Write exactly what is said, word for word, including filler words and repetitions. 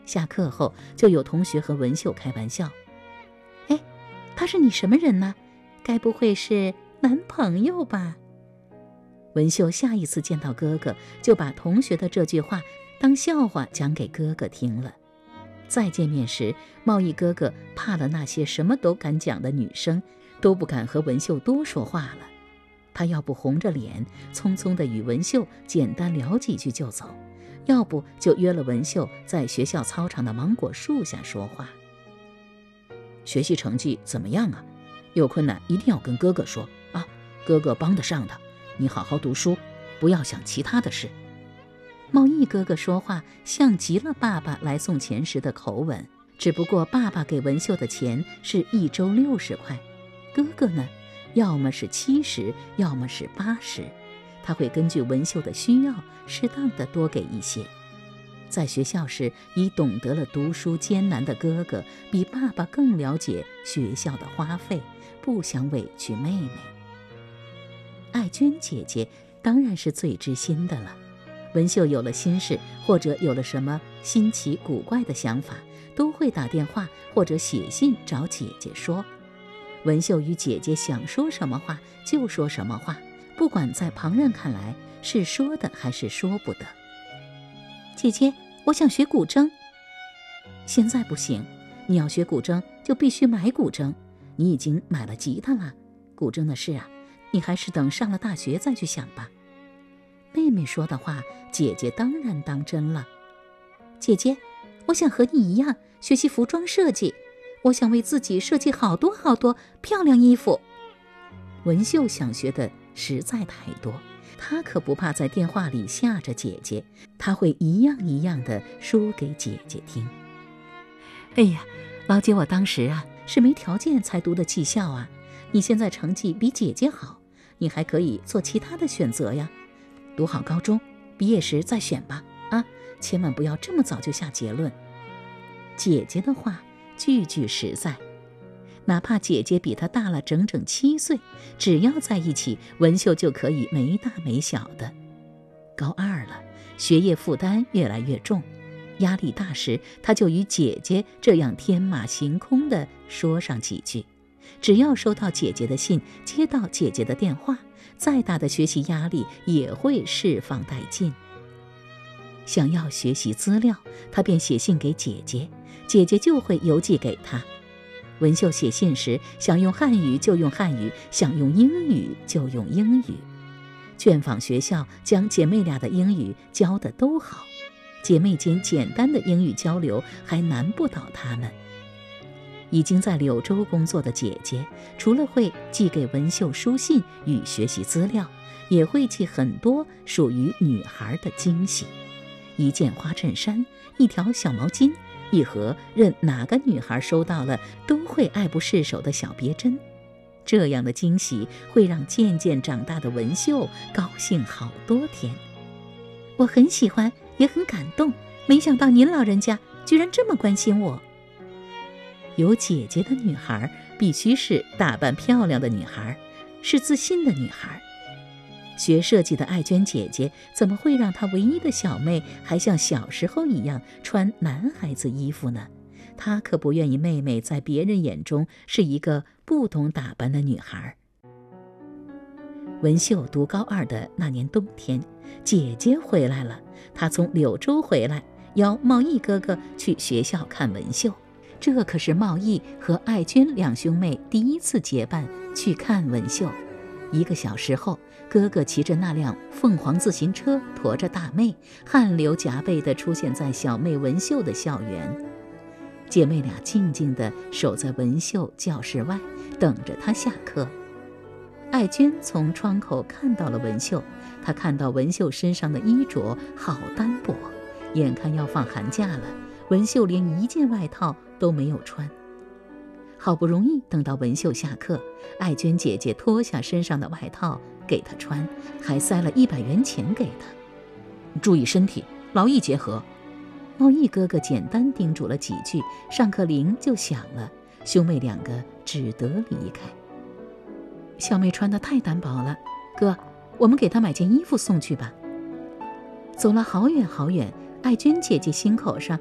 下课后就有同学和文秀开玩笑：“哎，他是你什么人呢？该不会是男朋友吧？”文秀下一次见到哥哥，就把同学的这句话当笑话讲给哥哥听了。再见面时，茂义哥哥怕了那些什么都敢讲的女生，都不敢和文秀多说话了。他要不红着脸匆匆地与文秀简单聊几句就走，要不就约了文秀在学校操场的芒果树下说话。学习成绩怎么样啊？有困难一定要跟哥哥说啊，哥哥帮得上的，你好好读书，不要想其他的事。茂义哥哥说话像极了爸爸来送钱时的口吻，只不过爸爸给文秀的钱是一周六十块，哥哥呢，要么是七十，要么是八十，他会根据文秀的需要，适当的多给一些。在学校时，已懂得了读书艰难的哥哥，比爸爸更了解学校的花费，不想委屈妹妹。爱娟姐姐当然是最知心的了。文秀有了心事，或者有了什么新奇古怪的想法，都会打电话或者写信找姐姐说。文秀与姐姐想说什么话就说什么话，不管在旁人看来是说的还是说不得。姐姐，我想学古筝。现在不行，你要学古筝就必须买古筝，你已经买了吉他了，古筝的事啊，你还是等上了大学再去想吧。妹妹说的话，姐姐当然当真了。姐姐，我想和你一样学习服装设计，我想为自己设计好多好多漂亮衣服。文秀想学的实在太多，她可不怕在电话里吓着姐姐，她会一样一样的说给姐姐听。哎呀，老姐，我当时啊是没条件才读的技校啊，你现在成绩比姐姐好，你还可以做其他的选择呀。读好高中，毕业时再选吧，啊，千万不要这么早就下结论。姐姐的话句句实在，哪怕姐姐比她大了整整七岁，只要在一起，文秀就可以没大没小的。高二了，学业负担越来越重，压力大时，她就与姐姐这样天马行空地说上几句。只要收到姐姐的信，接到姐姐的电话，再大的学习压力也会释放殆尽。想要学习资料，她便写信给姐姐，姐姐就会邮寄给她。文秀写信时，想用汉语就用汉语，想用英语就用英语。眷访学校，将姐妹俩的英语教得都好，姐妹间简单的英语交流还难不倒她们。已经在柳州工作的姐姐，除了会寄给文秀书信与学习资料，也会寄很多属于女孩的惊喜。一件花衬衫，一条小毛巾，一盒任哪个女孩收到了都会爱不释手的小别针。这样的惊喜会让渐渐长大的文秀高兴好多天。我很喜欢，也很感动，没想到您老人家居然这么关心我。有姐姐的女孩必须是打扮漂亮的女孩，是自信的女孩。学设计的爱娟姐姐怎么会让她唯一的小妹还像小时候一样穿男孩子衣服呢？她可不愿意妹妹在别人眼中是一个不懂打扮的女孩。文秀读高二的那年冬天，姐姐回来了，她从柳州回来，邀茂义哥哥去学校看文秀。这可是茂义和爱娟两兄妹第一次结伴去看文秀。一个小时后，哥哥骑着那辆凤凰自行车，驮着大妹，汗流浃背地出现在小妹文秀的校园。姐妹俩静静地守在文秀教室外，等着她下课。爱娟从窗口看到了文秀，她看到文秀身上的衣着好单薄，眼看要放寒假了，文秀连一件外套都没有穿。好不容易等到文秀下课，爱娟姐姐脱下身上的外套给她穿，还塞了一百元钱给她。注意身体，劳逸结合。茂义哥哥简单叮嘱了几句，上课铃就响了，兄妹两个只得离开。小妹穿得太单薄了，哥，我们给她买件衣服送去吧。走了好远好远，爱娟姐姐心口上